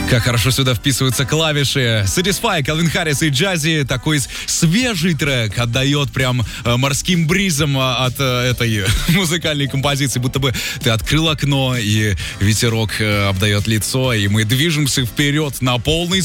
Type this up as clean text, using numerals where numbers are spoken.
Как хорошо сюда вписываются клавиши. Satisfy, Калвин Харрис и Джази. Такой свежий трек отдает прям морским бризом от этой музыкальной композиции. Будто бы ты открыл окно, и ветерок обдает лицо, и мы движемся вперед на полной